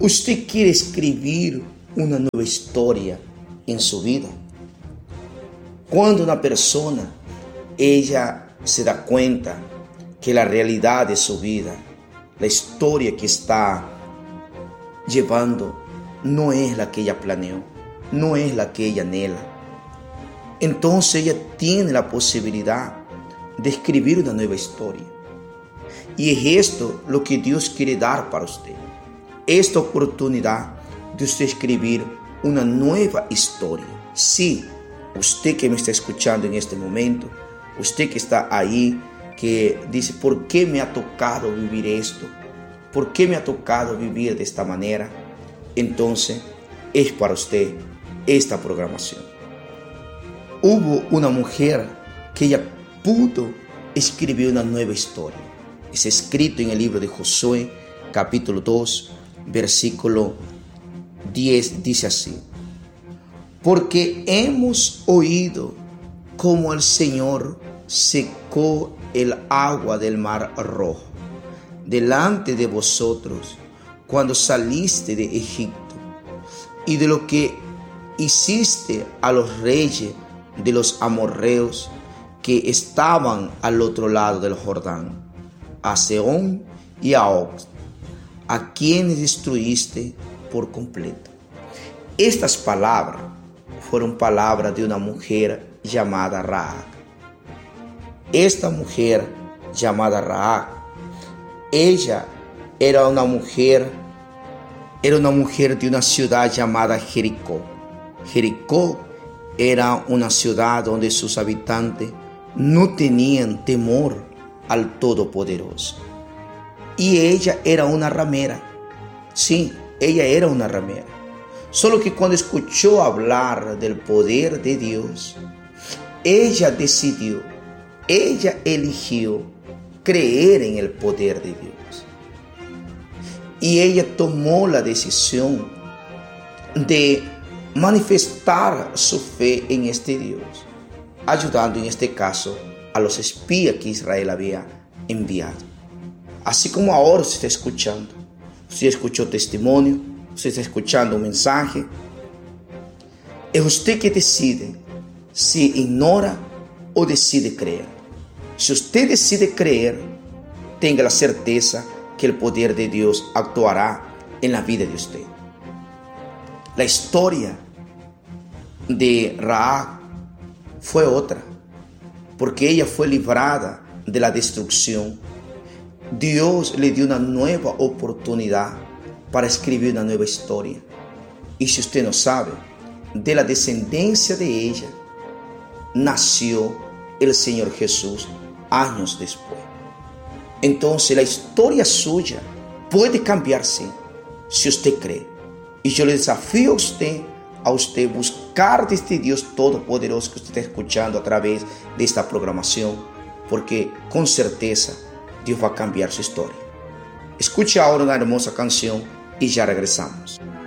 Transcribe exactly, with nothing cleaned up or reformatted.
Usted quiere escribir una nueva historia en su vida. Cuando una persona, ella se da cuenta que la realidad de su vida, la historia que está llevando, no es la que ella planeó, no es la que ella anhela, entonces ella tiene la posibilidad de escribir una nueva historia. Y es esto lo que Dios quiere dar para usted. Esta oportunidad de usted escribir una nueva historia. Sí, usted que me está escuchando en este momento, usted que está ahí, que dice, ¿por qué me ha tocado vivir esto? ¿Por qué me ha tocado vivir de esta manera? Entonces, es para usted esta programación. Hubo una mujer que ella pudo escribir una nueva historia. Es escrito en el libro de Josué, capítulo dos, versículo diez, dice así: porque hemos oído cómo el Señor secó el agua del mar rojo delante de vosotros cuando saliste de Egipto, y de lo que hiciste a los reyes de los amorreos que estaban al otro lado del Jordán, a Sehón y a Og, a quienes destruiste por completo. Estas palabras fueron palabras de una mujer llamada Rahab. Esta mujer llamada Rahab, ella era una mujer, era una mujer de una ciudad llamada Jericó. Jericó era una ciudad donde sus habitantes no tenían temor al Todopoderoso. Y ella era una ramera. Sí, ella era una ramera. Solo que cuando escuchó hablar del poder de Dios, ella decidió, ella eligió creer en el poder de Dios. Y ella tomó la decisión de manifestar su fe en este Dios, ayudando en este caso a los espías que Israel había enviado. Así como ahora usted está escuchando, usted escuchó testimonio, usted está escuchando un mensaje, es usted que decide si ignora o decide creer. Si usted decide creer, tenga la certeza que el poder de Dios actuará en la vida de usted. La historia de Rahab fue otra, porque ella fue librada de la destrucción. Dios le dio una nueva oportunidad para escribir una nueva historia. Y si usted no sabe, de la descendencia de ella nació el Señor Jesús años después. Entonces la historia suya puede cambiarse si usted cree. Y yo le desafío a usted, a usted buscar de este Dios Todopoderoso que usted está escuchando a través de esta programación, porque con certeza Dios va a cambiar su historia. Escuche ahora una hermosa canción y ya regresamos.